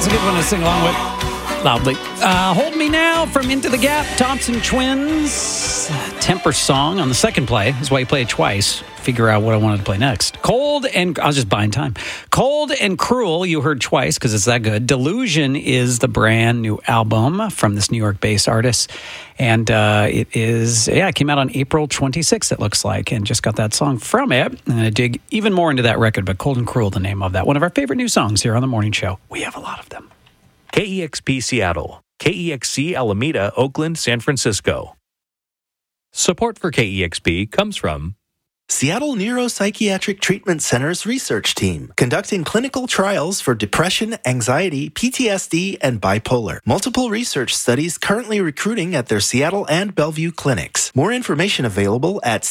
That's a good one to sing along with loudly. Hold Me Now from Into the Gap, Thompson Twins. Temper song on the second play. That's why you play it twice. Figure out what I wanted to play next. Cold and... I was just buying time. Cold and Cruel, you heard twice because it's that good. Delusion is the brand new album from this New York-based artist. And it came out on April 26th, it looks like, and just got that song from it. I'm going to dig even more into that record, but Cold and Cruel, the name of that. One of our favorite new songs here on The Morning Show. We have a lot of them. KEXP Seattle, KEXC Alameda, Oakland, San Francisco. Support for KEXP comes from Seattle Neuropsychiatric Treatment Center's research team, conducting clinical trials for depression, anxiety, PTSD, and bipolar. Multiple research studies currently recruiting at their Seattle and Bellevue clinics. More information available at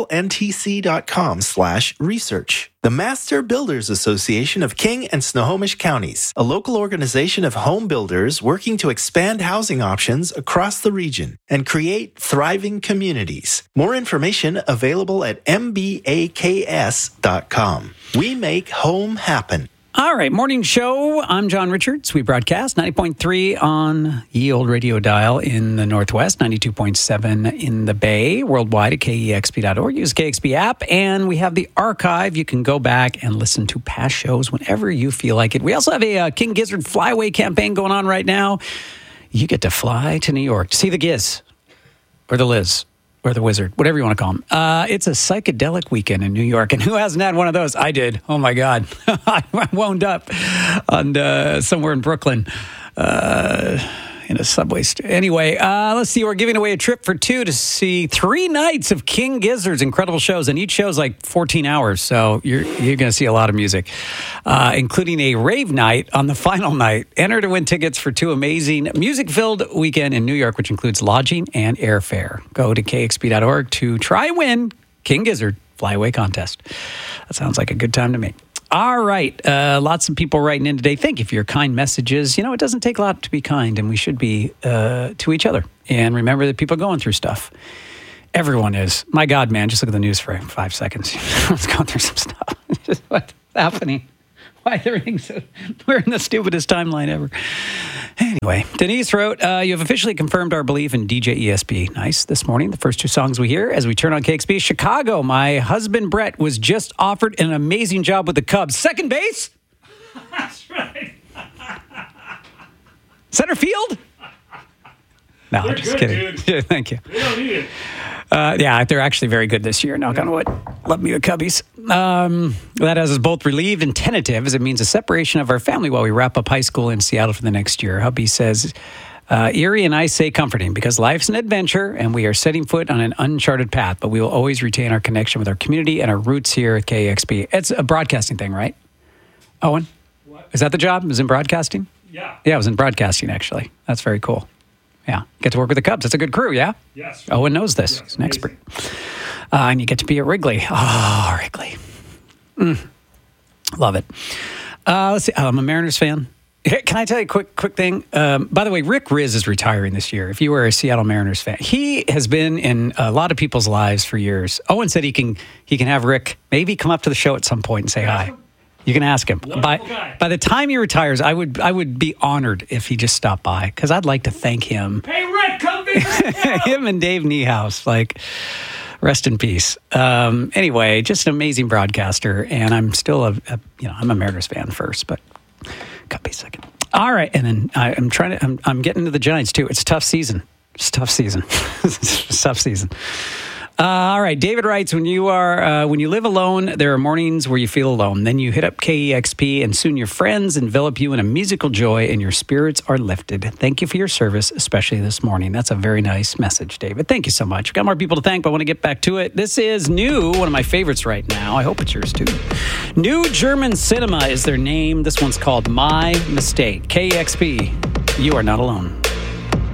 seattlentc.com/research. The Master Builders Association of King and Snohomish Counties, a local organization of home builders working to expand housing options across the region and create thriving communities. More information available at mbaks.com. We make home happen. All right, morning show. I'm John Richards. We broadcast 90.3 on Ye Old Radio Dial in the Northwest, 92.7 in the Bay, worldwide at KEXP.org. Use the KEXP app, and we have the archive. You can go back and listen to past shows whenever you feel like it. We also have a King Gizzard Flyway campaign going on right now. You get to fly to New York to see the Giz, or the Liz, or the Wizard, whatever you want to call him. It's a psychedelic weekend in New York, and who hasn't had one of those? I did. Oh, my God. I wound up on somewhere in Brooklyn in a subway. Anyway, let's see. We're giving away a trip for two to see 3 nights of King Gizzard's incredible shows, and each show's like 14 hours, so you're going to see a lot of music, including a rave night on the final night. Enter to win tickets for 2 amazing music-filled weekend in New York, which includes lodging and airfare. Go to kxp.org to try and win King Gizzard Flyaway Contest. That sounds like a good time to me. All right. Lots of people writing in today. Thank you for your kind messages. You know, it doesn't take a lot to be kind, and we should be to each other. And remember that people are going through stuff. Everyone is. My God, man, just look at the news for 5 seconds. Everyone's going through some stuff. Just what's happening? Why is everything so... We're in the stupidest timeline ever. Anyway, Denise wrote, you have officially confirmed our belief in DJ ESP. Nice. This morning, the first 2 songs we hear as we turn on KXP. Chicago, my husband Brett was just offered an amazing job with the Cubs. Second base? That's right. Center field? No, They're I'm just good, kidding. dude. Thank you. They don't need it. Yeah, they're actually very good this year. Knock on wood. Love me the Cubbies. That has us both relieved and tentative, as it means a separation of our family while we wrap up high school in Seattle for the next year. Hubby says, Erie and I say comforting because life's an adventure and we are setting foot on an uncharted path, but we will always retain our connection with our community and our roots here at KXP. It's a broadcasting thing, right? Owen? What? Is that the job? Was in broadcasting? Yeah. Yeah, it was in broadcasting, actually. That's very cool. Yeah. Get to work with the Cubs. It's a good crew, yeah? Yes. Owen knows this. Yes, He's an expert. And you get to be at Wrigley. Oh, Wrigley. Love it. Let's see. I'm a Mariners fan. Can I tell you a quick thing? By the way, Rick Riz is retiring this year. If you were a Seattle Mariners fan, he has been in a lot of people's lives for years. Owen said he can have Rick maybe come up to the show at some point and say hi. You can ask him. By the time he retires, I would be honored if he just stopped by because I'd like to thank him. Hey, Rick, come visit. Him and Dave Niehaus, like, rest in peace. Anyway, just an amazing broadcaster, and I'm still I'm a Mariners fan first, but Cubbies second. All right, and then I'm getting to the Giants too. It's a tough season. It's a tough season. It's a tough season. All right, David writes, when you live alone, there are mornings where you feel alone. Then you hit up KEXP, and soon your friends envelop you in a musical joy, and your spirits are lifted. Thank you for your service, especially this morning. That's a very nice message, David. Thank you so much. We've got more people to thank, but I want to get back to it. This is new, one of my favorites right now. I hope it's yours, too. New German Cinema is their name. This one's called My Mistake. KEXP, you are not alone.